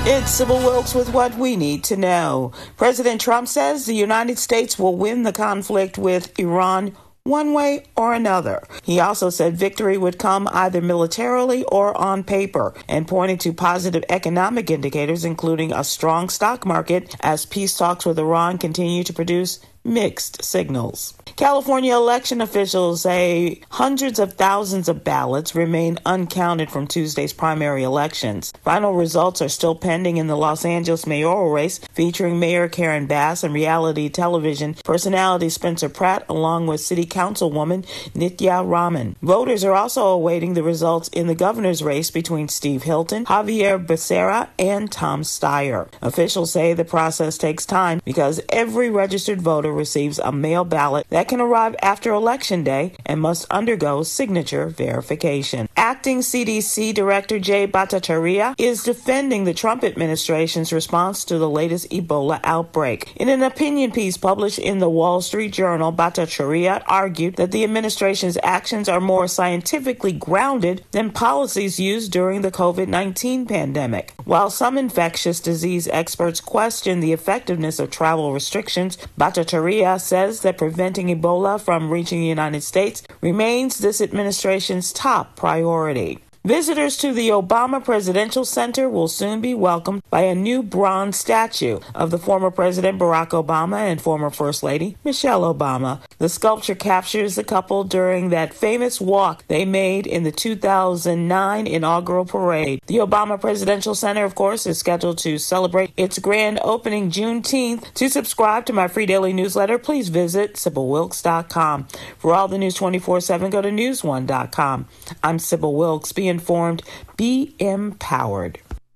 It's Sybil Wilkes with what we need to know. President Trump says the United States will win the conflict with Iran one way or another. He also said victory would come either militarily or on paper, and pointed to positive economic indicators, including a strong stock market, as peace talks with Iran continue to produce mixed signals. California election officials say hundreds of thousands of ballots remain uncounted from Tuesday's primary elections. Final results are still pending in the Los Angeles mayoral race, featuring Mayor Karen Bass and reality television personality Spencer Pratt, along with City Councilwoman Nitya Raman. Voters are also awaiting the results in the governor's race between Steve Hilton, Javier Becerra, and Tom Steyer. Officials say the process takes time because every registered voter receives a mail ballot that can arrive after Election Day and must undergo signature verification. Acting CDC Director Jay Bhattacharya is defending the Trump administration's response to the latest Ebola outbreak. In an opinion piece published in the Wall Street Journal, Bhattacharya argued that the administration's actions are more scientifically grounded than policies used during the COVID-19 pandemic. While some infectious disease experts question the effectiveness of travel restrictions, Bhattacharya says that preventing Ebola from reaching the United States remains this administration's top priority. Visitors to the Obama Presidential Center will soon be welcomed by a new bronze statue of the former President Barack Obama and former First Lady Michelle Obama. The sculpture captures the couple during that famous walk they made in the 2009 inaugural parade. The Obama Presidential Center, of course, is scheduled to celebrate its grand opening Juneteenth. To subscribe to my free daily newsletter, please visit SybilWilkes.com. For all the news 24/7, go to NewsOne.com. I'm Sybil Wilkes. Be informed, be empowered.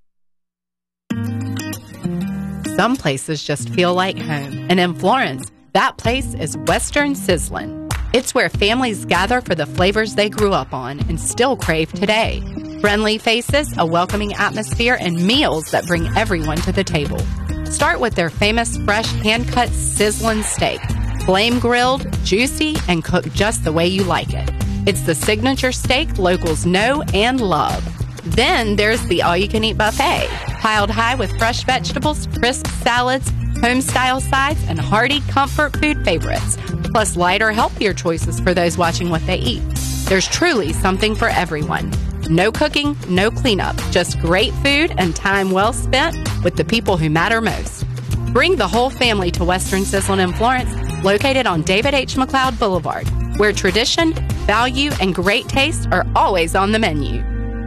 Some places just feel like home. And in Florence, that place is Western Sizzlin'. It's where families gather for the flavors they grew up on and still crave today. Friendly faces, a welcoming atmosphere, and meals that bring everyone to the table. Start with their famous fresh hand-cut sizzlin' steak. Flame grilled, juicy, and cooked just the way you like it. It's the signature steak locals know and love. Then there's the all-you-can-eat buffet, piled high with fresh vegetables, crisp salads, home-style sides, and hearty comfort food favorites, plus lighter, healthier choices for those watching what they eat. There's truly something for everyone. No cooking, no cleanup, just great food and time well spent with the people who matter most. Bring the whole family to Western Sizzlin' in Florence, located on David H. McLeod Boulevard, where tradition, value, and great taste are always on the menu.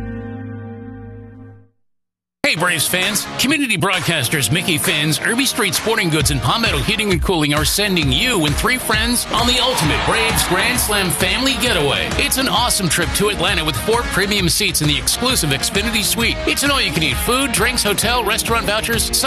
Hey Braves fans, community broadcasters Mickey Finn's, Irby Street Sporting Goods, and Palmetto Heating and Cooling are sending you and 3 friends on the ultimate Braves Grand Slam family getaway. It's an awesome trip to Atlanta with 4 premium seats in the exclusive Xfinity Suite. It's an all-you-can-eat food, drinks, hotel, restaurant vouchers,